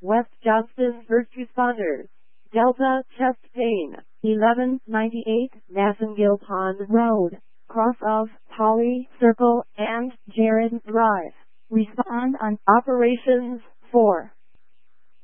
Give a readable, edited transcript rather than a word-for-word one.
West Johnston First Responders. Delta Chest Pain, 1198 Nassengill Pond Road, cross of Holly Circle and Jared Drive. Respond on Operations 4.